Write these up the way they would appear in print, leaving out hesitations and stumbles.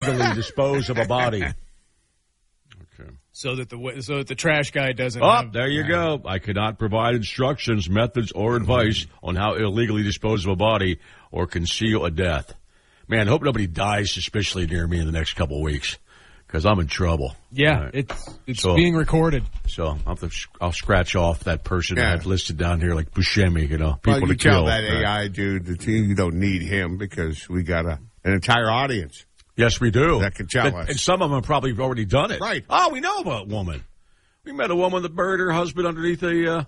illegally dispose of a body. Okay. So that the trash guy doesn't. There you go. I cannot provide instructions, methods, or advice on how illegally dispose of a body or conceal a death. Man, I hope nobody dies suspiciously near me in the next couple of weeks, because I'm in trouble. Yeah, right. it's being recorded. So I'll scratch off that person I've listed down here, like Buscemi, people to kill. Tell that AI dude that you don't need him because we got an entire audience. Yes, we do. That can tell us. And some of them have probably already done it. Right. Oh, we know about a woman. We met a woman that buried her husband underneath a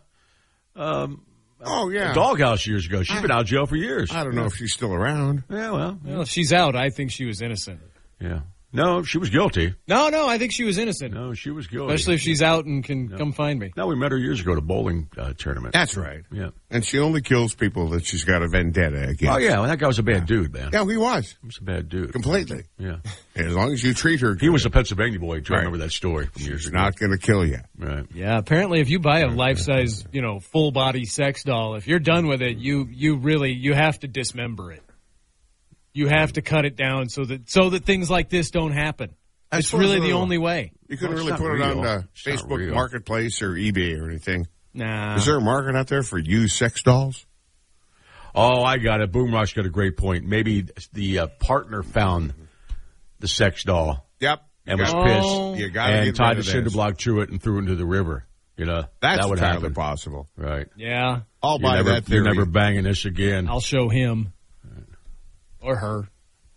doghouse years ago. She's been out of jail for years. I don't know if she's still around. Yeah, well, if she's out, I think she was innocent. Yeah. No, she was guilty. No, I think she was innocent. No, she was guilty. Especially if she's out and can come find me. No, we met her years ago at a bowling tournament. That's right. Yeah. And she only kills people that she's got a vendetta against. Oh, yeah. Well, that guy was a bad dude, man. Yeah, he was. He was a bad dude. Completely. Yeah. As long as you treat her good. He was a Pennsylvania boy, too. I remember that story from years She's ago. not going to kill you. Right. Yeah, apparently if you buy a life-size, full-body sex doll, if you're done with it, you have to dismember it. You have to cut it down so that things like this don't happen. It's really the only way. You couldn't really put it on Facebook Marketplace or eBay or anything. Nah. Is there a market out there for used sex dolls? Oh, I got it. Boomrock's got a great point. Maybe the partner found the sex doll. Yep. And was pissed. You gotta and tied a cinder block to it and threw it into the river. That's that would happen. Possible. Right. Yeah. I'll buy that theory. You're never banging this again. I'll show him. Or her.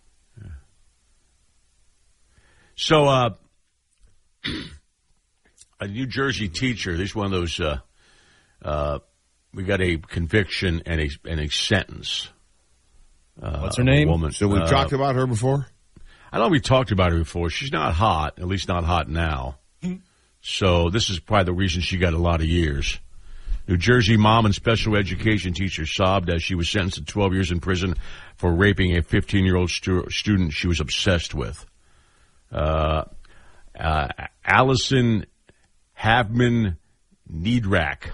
So, a New Jersey teacher, this is one of those, we got a conviction and a sentence. What's her name? Woman. So we've talked about her before? I know we talked about her before. She's not hot, at least not hot now. So this is probably the reason she got a lot of years. New Jersey mom and special education teacher sobbed as she was sentenced to 12 years in prison for raping a 15-year-old student she was obsessed with. Allison Havman Needrak,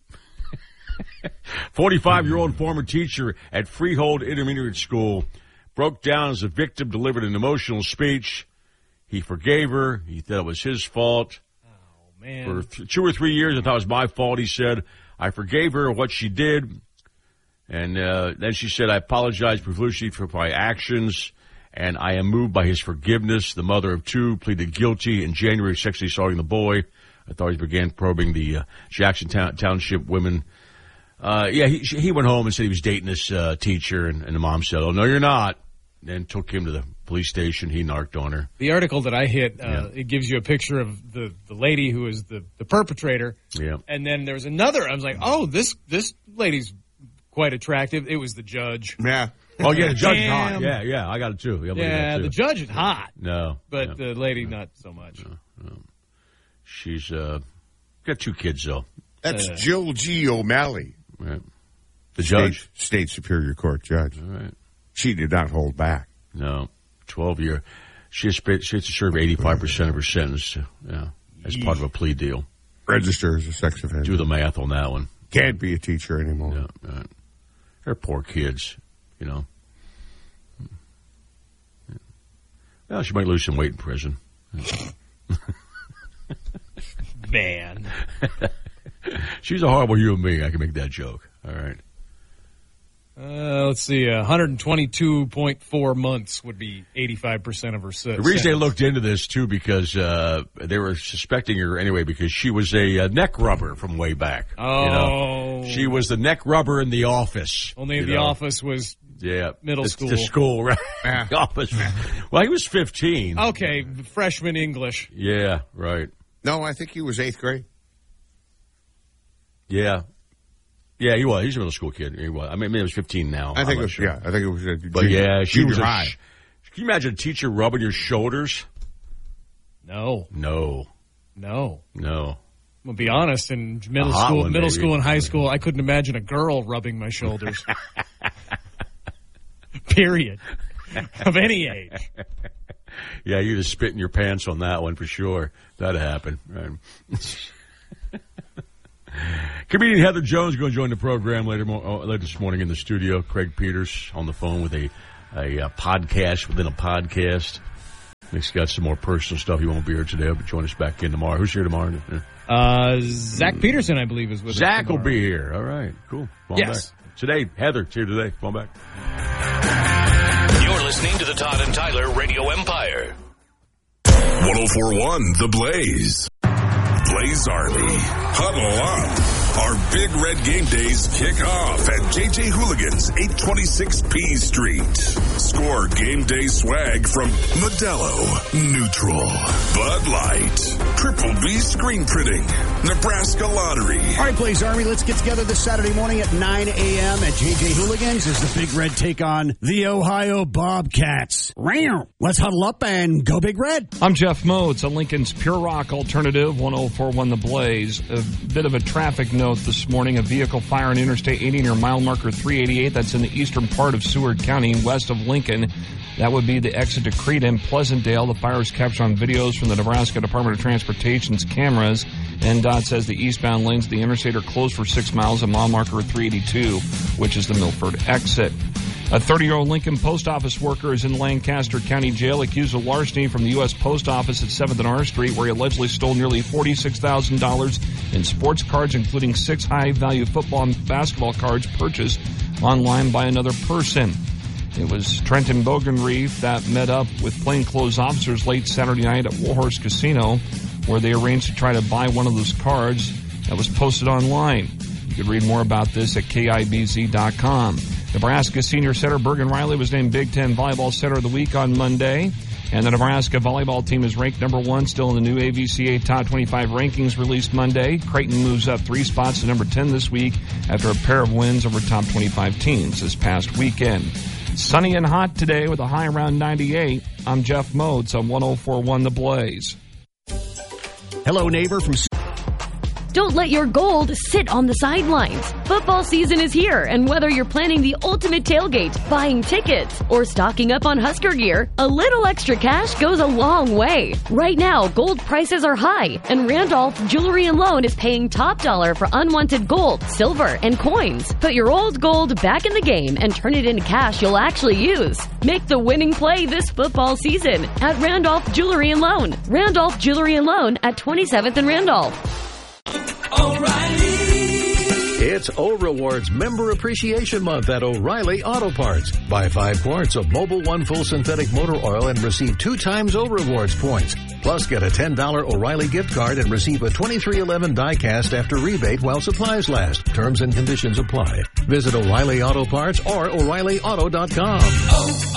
45-year-old former teacher at Freehold Intermediate School, broke down as a victim, delivered an emotional speech. He forgave her. He thought it was his fault. Oh, man. For 2 or 3 years, I thought it was my fault, he said. I forgave her what she did. And then she said, I apologize profusely for my actions, and I am moved by his forgiveness. The mother of two pleaded guilty in January of sexually assaulting the boy. Authorities began probing the Jackson Township women. He went home and said he was dating this teacher, and the mom said, oh, no, you're not. Then took him to the police station. He narked on her. The article that I hit, it gives you a picture of the lady who is the perpetrator. Yeah. And then there's another. I was like, oh, this lady's quite attractive. It was the judge. Yeah. Oh, yeah, the judge is hot. Yeah, I got it too. Yeah, the judge is hot. No. But the lady, not so much. No. She's got 2 kids, though. That's Jill G. O'Malley. Right. The judge? State Superior Court judge. All right. She did not hold back. No. 12-year. She has to serve 85% of her sentence as part of a plea deal. Register as a sex offender. Do the math on that one. Can't be a teacher anymore. Yeah, right. They're poor kids, Well, she might lose some weight in prison. Man. She's a horrible human being. I can make that joke. All right. Let's see. 122.4 months would be 85% of her sentence. The reason they looked into this, too, because they were suspecting her anyway because she was a neck rubber from way back. Oh. She was the neck rubber in The Office. Only The Office was middle school. The school, right? The Office. Well, he was 15. Okay, freshman English. Yeah, right. No, I think he was 8th grade. Yeah. Yeah, he was. He's a middle school kid. He was. I mean, he was 15 now. I think it was. Sure. Yeah, I think it was. But she was high. Can you imagine a teacher rubbing your shoulders? No. I'm gonna be honest. In middle school, and high school, I couldn't imagine a girl rubbing my shoulders. Period. Of any age. Yeah, you'd have spit in your pants on that one for sure. That'd happen. Right. Comedian Heather Jones is going to join the program later this morning in the studio. Craig Peters on the phone with a podcast within a podcast. He's got some more personal stuff. He won't be here today, but join us back in tomorrow. Who's here tomorrow? Zach Peterson, I believe, is with us. Zach will be here. All right, cool. Come on back. Today, Heather's here today. Come on back. You're listening to the Todd and Tyler Radio Empire. 104.1 The Blaze. Blaze Army. Huddle up. Our Big Red Game Days kick off at JJ Hooligans, 826 P Street. Score game day swag from Modelo, Neutral, Bud Light, Triple B Screen Printing, Nebraska Lottery. All right, Blaze Army, let's get together this Saturday morning at 9 a.m. at JJ Hooligans as the Big Red take on the Ohio Bobcats. Let's huddle up and go Big Red. I'm Jeff Modes on Lincoln's Pure Rock Alternative, 104.1 The Blaze. A bit of a traffic note this morning. A vehicle fire on Interstate 80 near mile marker 388. That's in the eastern part of Seward County, west of Lincoln. That would be the exit to Crete and Pleasantdale. The fire is captured on videos from the Nebraska Department of Transportation's cameras. NDOT says the eastbound lanes of the interstate are closed for 6 miles at mile marker 382, which is the Milford exit. A 30-year-old Lincoln post office worker is in Lancaster County Jail accused of larceny from the U.S. Post Office at 7th and R Street, where he allegedly stole nearly $46,000 in sports cards, including 6 high-value football and basketball cards purchased online by another person. It was Trenton Bogenreef that met up with plainclothes officers late Saturday night at Warhorse Casino, where they arranged to try to buy one of those cards that was posted online. You can read more about this at KIBZ.com. Nebraska senior setter Bergen Riley was named Big Ten Volleyball Setter of the Week on Monday. And the Nebraska volleyball team is ranked number 1 still in the new AVCA Top 25 rankings released Monday. Creighton moves up 3 spots to number 10 this week after a pair of wins over top 25 teams this past weekend. Sunny and hot today with a high around 98. I'm Jeff Modes on 104.1 The Blaze. Hello, neighbor from... Don't let your gold sit on the sidelines. Football season is here, and whether you're planning the ultimate tailgate, buying tickets, or stocking up on Husker gear, a little extra cash goes a long way. Right now, gold prices are high, and Randolph Jewelry & Loan is paying top dollar for unwanted gold, silver, and coins. Put your old gold back in the game and turn it into cash you'll actually use. Make the winning play this football season at Randolph Jewelry & Loan. Randolph Jewelry & Loan at 27th and Randolph. It's O-Rewards Member Appreciation Month at O'Reilly Auto Parts. Buy 5 quarts of Mobil 1 full synthetic motor oil and receive 2 times O-Rewards points. Plus, get a $10 O'Reilly gift card and receive a 2311 die-cast after rebate while supplies last. Terms and conditions apply. Visit O'Reilly Auto Parts or O'ReillyAuto.com.